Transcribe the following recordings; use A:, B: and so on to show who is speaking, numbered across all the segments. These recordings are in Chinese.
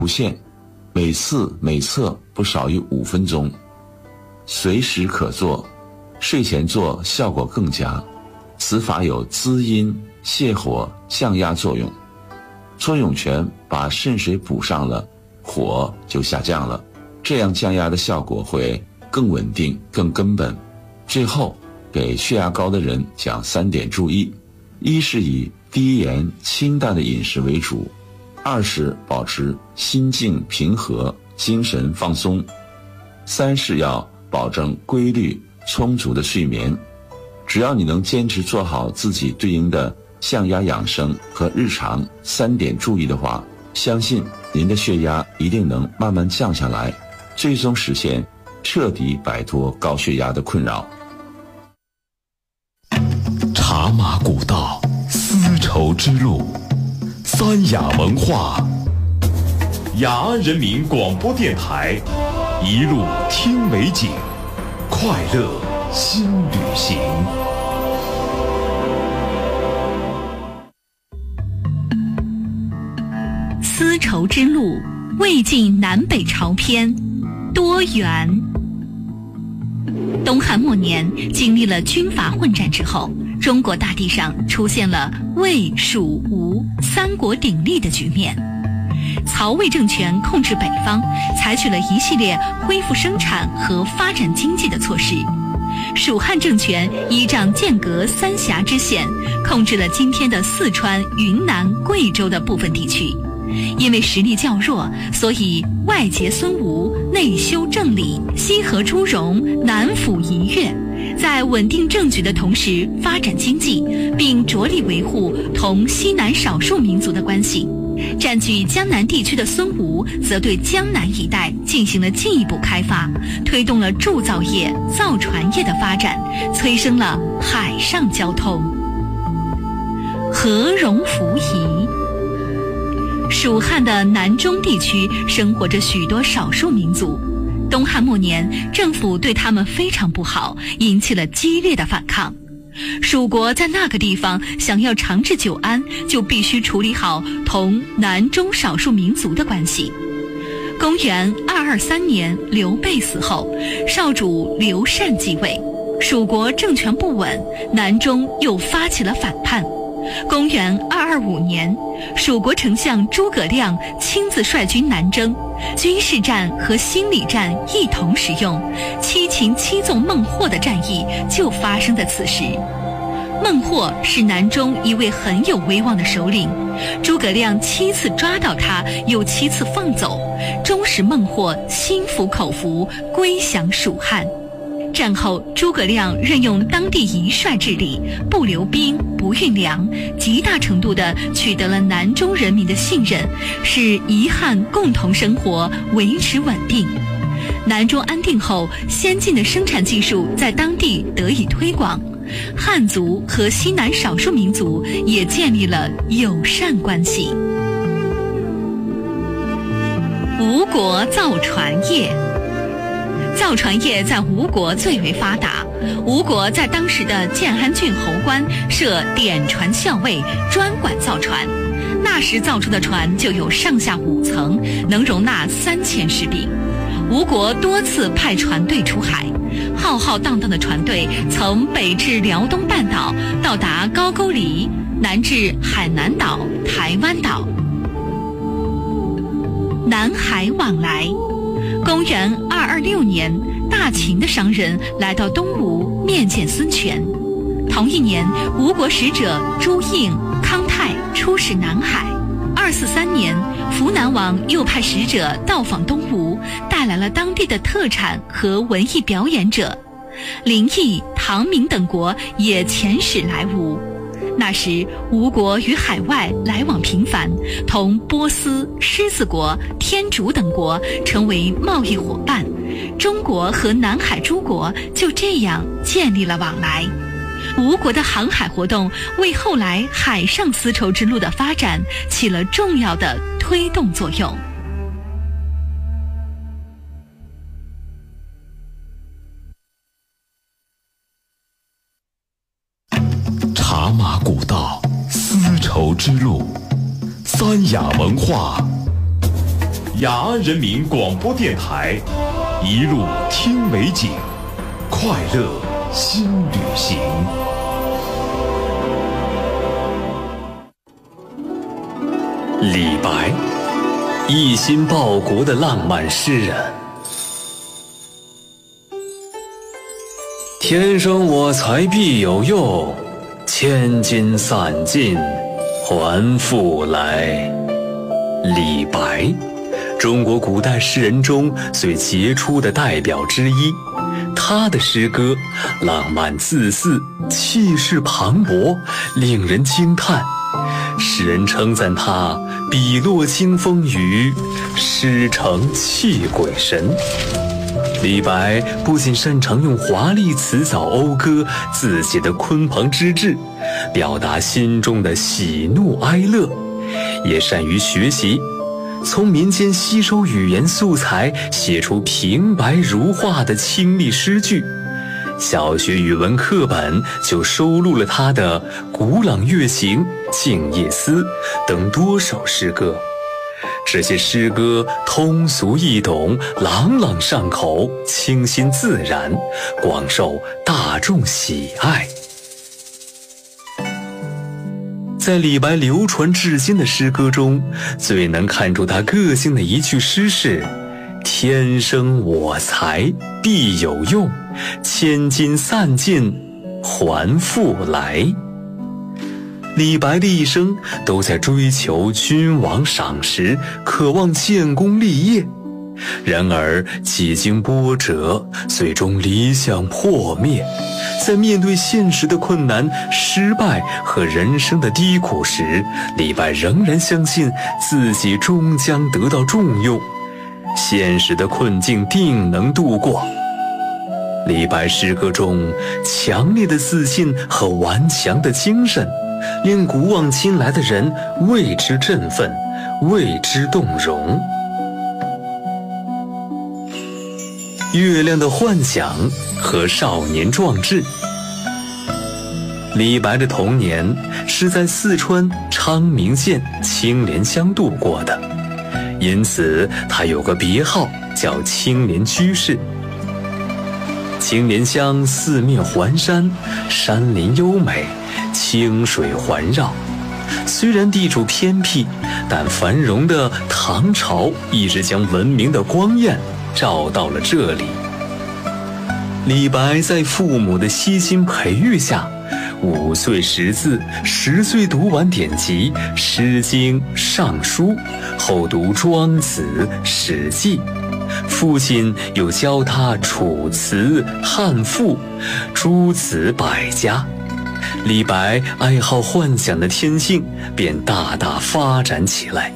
A: 不限，每次每侧不少于5分钟，随时可做，睡前做效果更佳。此法有滋阴、泻火、降压作用。搓涌泉把肾水补上了，火就下降了，这样降压的效果会更稳定、更根本。最后，给血压高的人讲3点注意：一是以低盐清淡的饮食为主；2是保持心境平和、精神放松；3是要保证规律充足的睡眠。只要你能坚持做好自己对应的降压养生和日常3点注意的话，相信您的血压一定能慢慢降下来，最终实现彻底摆脱高血压的困扰。
B: 茶马古道，丝绸之路，三雅文化，雅安人民广播电台，一路听美景，快乐新旅行。
C: 丝绸之路，魏晋南北朝篇，多元。东汉末年，经历了军阀混战之后，中国大地上出现了魏、蜀、吴3国鼎立的局面。曹魏政权控制北方，采取了一系列恢复生产和发展经济的措施。蜀汉政权依仗间隔3峡之险，控制了今天的四川、云南、贵州的部分地区。因为实力较弱，所以外结孙吴，内修郑理，西和朱荣，南抚夷越，在稳定政局的同时发展经济，并着力维护同西南少数民族的关系。占据江南地区的孙吴则对江南一带进行了进一步开发，推动了铸造业、造船业的发展，催生了海上交通。和戎服夷。蜀汉的南中地区生活着许多少数民族，东汉末年政府对他们非常不好，引起了激烈的反抗。蜀国在那个地方想要长治久安，就必须处理好同南中少数民族的关系。公元223年，刘备死后，少主刘禅继位，蜀国政权不稳，南中又发起了反叛。公元225年，蜀国丞相诸葛亮亲自率军南征，军事战和心理战一同使用，七擒七纵孟获的战役就发生在此时。孟获是南中一位很有威望的首领，诸葛亮7次抓到他，又7次放走，终使孟获心服口服，归降蜀汉。战后，诸葛亮任用当地一帅治理，不留兵，不运粮，极大程度地取得了南中人民的信任，使夷汉共同生活维持稳定。南中安定后，先进的生产技术在当地得以推广，汉族和西南少数民族也建立了友善关系。吴国造船业。造船业在吴国最为发达，吴国在当时的建安郡侯官设典船校尉，专管造船。那时造出的船就有上下5层，能容纳3000士兵。吴国多次派船队出海，浩浩荡荡的船队从北至辽东半岛，到达高句丽，南至海南岛、台湾岛。南海往来。公元226年，大秦的商人来到东吴面见孙权。同一年，吴国使者朱应、康泰出使南海。243年，扶南王又派使者到访东吴，带来了当地的特产和文艺表演者。林毅、唐明等国也遣使来吴。那时，吴国与海外来往频繁，同波斯、狮子国、天竺等国成为贸易伙伴。中国和南海诸国就这样建立了往来。吴国的航海活动为后来海上丝绸之路的发展起了重要的推动作用。
B: 茶马古道，丝绸之路，三雅文化， 雅安人民广播电台，一路听美景，快乐新旅行。
D: 李白，一心报国的浪漫诗人。天生我材必有用，千金散尽还复来。李白，中国古代诗人中最杰出的代表之一。他的诗歌浪漫自肆，气势磅礴，令人惊叹。世人称赞他笔落惊风雨，诗成泣鬼神。李白不仅擅长用华丽词藻讴歌自己的鲲鹏之志，表达心中的喜怒哀乐，也善于学习，从民间吸收语言素材，写出平白如画的清丽诗句。小学语文课本就收录了他的《古朗月行》《静夜思》等多首诗歌。这些诗歌通俗易懂，朗朗上口，清新自然，广受大众喜爱。在李白流传至今的诗歌中，最能看出他个性的一句诗是：天生我材必有用，千金散尽还复来。李白的一生都在追求君王赏识，渴望建功立业。然而几经波折，最终理想破灭。在面对现实的困难、失败和人生的低谷时，李白仍然相信自己终将得到重用，现实的困境定能度过。李白诗歌中强烈的自信和顽强的精神，令古往今来的人为之振奋，为之动容。月亮的幻想和少年壮志。李白的童年是在四川昌明县青莲乡度过的，因此他有个别号叫青莲居士。青莲乡四面环山，山林优美，清水环绕。虽然地处偏僻，但繁荣的唐朝一直将文明的光焰照到了这里。李白在父母的悉心培育下，5岁识字，10岁读完典籍《诗经》《尚书》，后读《庄子》《史记》。父亲又教他楚辞、汉赋、诸子百家。李白爱好幻想的天性便大大发展起来。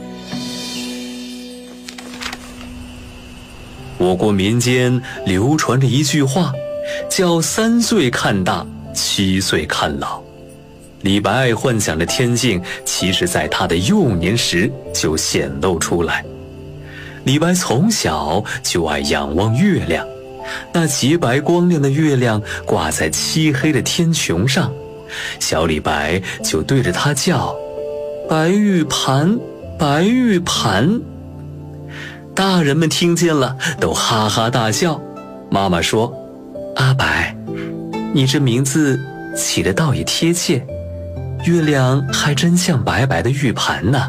D: 我国民间流传着一句话，叫3岁看大，7岁看老。李白爱幻想的天性，其实在他的幼年时就显露出来。李白从小就爱仰望月亮，那洁白光亮的月亮挂在漆黑的天穹上，小李白就对着它叫：白玉盘，白玉盘。大人们听见了都哈哈大笑。妈妈说：阿白，你这名字起得倒也贴切，月亮还真像白白的玉盘呢。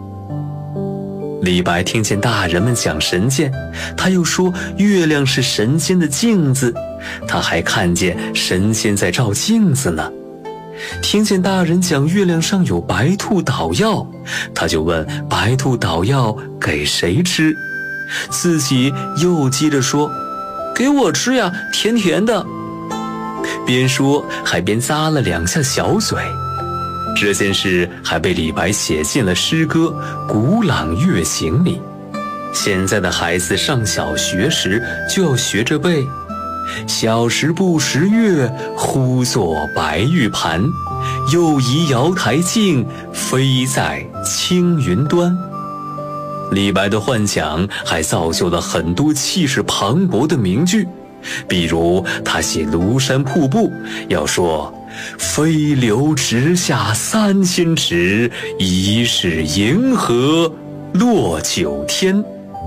D: 李白听见大人们讲神仙，他又说月亮是神仙的镜子，他还看见神仙在照镜子呢。听见大人讲月亮上有白兔捣药，他就问白兔捣药给谁吃，自己又接着说：给我吃呀，甜甜的。边说还边咂了2下小嘴。这件事还被李白写进了诗歌《古朗月行》里。现在的孩子上小学时就要学着背：小时不识月，呼作白玉盘，又疑瑶台镜，飞在青云端。李白的幻想还造就了很多气势磅礴的名句，比如他写庐山瀑布要说：飞流直下3000尺，疑是银河落9天。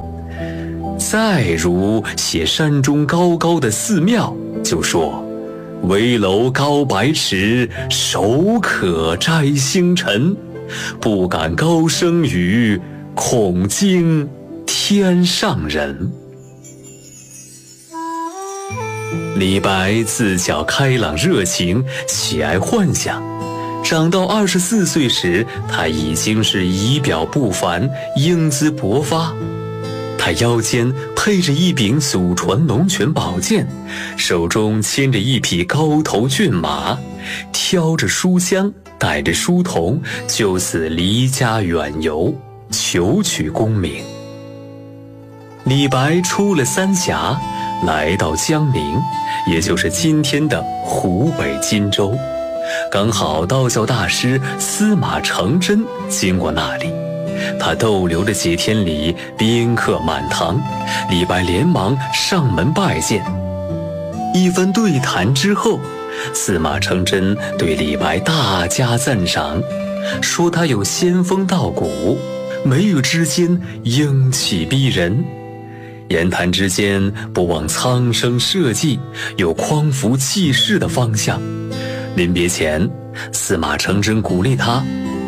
D: 再如写山中高高的寺庙，就说危楼高百尺，手可摘星辰，不敢高声语，恐惊天上人。李白自小开朗热情，喜爱幻想。长到24岁时，他已经是仪表不凡，英姿勃发。他腰间配着一柄祖传龙泉宝剑，手中牵着一匹高头骏马，挑着书香，带着书童，就此离家远游，求取功名。李白出了三峡，来到江陵，也就是今天的湖北荆州。刚好道教大师司马承祯经过那里，他逗留的几天里宾客满堂，李白连忙上门拜见。一番对谈之后，司马承祯对李白大加赞赏，说他有仙风道骨，眉宇之间英气逼人，言谈之间不忘苍生社稷，有匡扶济世的方向。临别前，司马承祯鼓励他，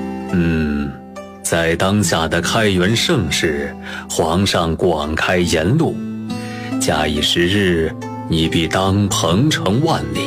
D: 在当下的开元盛世，皇上广开言路，假以时日，你必当鹏程万里。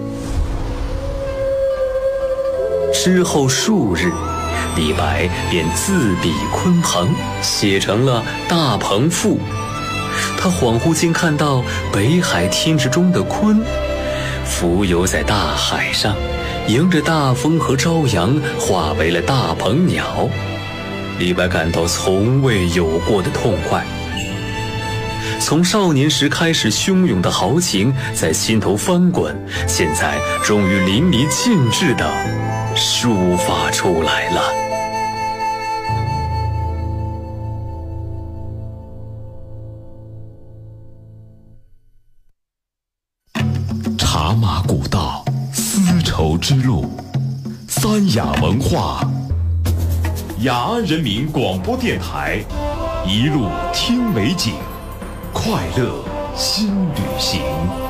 D: 之后数日，李白便自比鲲鹏，写成了《大鹏赋》。他恍惚间看到北海天池中的鲲浮游在大海上，迎着大风和朝阳，化为了大鹏鸟。李白感到从未有过的痛快。从少年时开始汹涌的豪情在心头翻滚，现在终于淋漓尽致地抒发出来了。
B: 茶马古道，丝绸之路，三雅文化，雅安人民广播电台，一路听美景，快乐新旅行。